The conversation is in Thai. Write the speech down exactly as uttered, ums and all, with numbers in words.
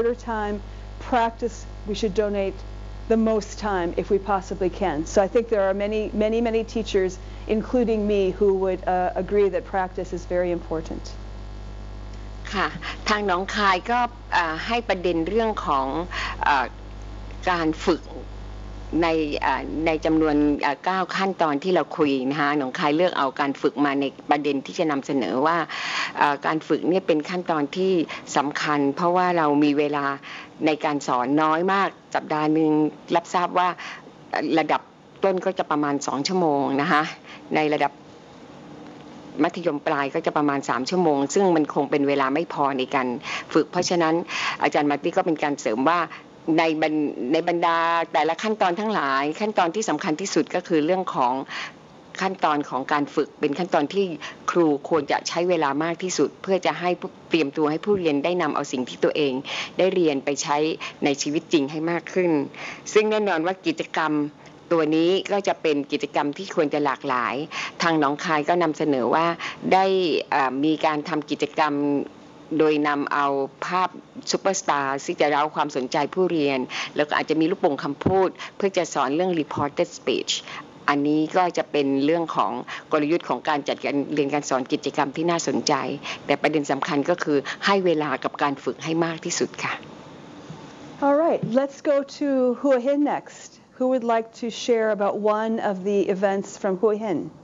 shorter time. Practice, we should donate the most time if we possibly can. So I think there are many, many, many teachers, including me, who would uh, agree that practice is very important. ค่ะทางหนองคายก็ให้ประเด็นเรื่องของการฝึกในในจำนวนเก้าขั้นตอนที่เราคุยนะคะหนองคายเลือกเอาการฝึกมาในประเด็นที่จะนำเสนอว่าการฝึกเนี่ยเป็นขั้นตอนที่สำคัญเพราะว่าเรามีเวลาในการสอนน้อยมากสัปดาห์หนึ่งรับทราบว่าระดับต้นก็จะประมาณสองชั่วโมงนะคะในระดับมัธยมปลายก็จะประมาณสามชั่วโมงซึ่งมันคงเป็นเวลาไม่พอในการฝึกเพราะฉะนั้นอาจารย์มาร์ตี้ก็เป็นการเสริมว่าในบรรในบรรดาแต่ละขั้นตอนทั้งหลายขั้นตอนที่สำคัญที่สุดก็คือเรื่องของขั้นตอนของการฝึกเป็นขั้นตอนที่ครูควรจะใช้เวลามากที่สุดเพื่อจะให้เตรียมตัวให้ผู้เรียนได้นำเอาสิ่งที่ตัวเองได้เรียนไปใช้ในชีวิตจริงให้มากขึ้นซึ่งแน่นอนว่ากิจกรรมตัวนี้ก็จะเป็นกิจกรรมที่ควรจะหลากหลายทางหนองคายก็นำเสนอว่าได้มีการทำกิจกรรมโดยนำเอาภาพซุปเปอร์สตาร์ที่จะเร้าความสนใจผู้เรียนแล้วก็อาจจะมีลูกโป่งคำพูดเพื่อจะสอนเรื่อง reported speech อันนี้ก็จะเป็นเรื่องของกลยุทธ์ของการจัดการเรียนการสอนกิจกรรมที่น่าสนใจแต่ประเด็นสำคัญก็คือให้เวลากับการฝึกให้มากที่สุดค่ะ All right, let's go to Hua Hin next. Who would like to share about one of the events from Hua Hin?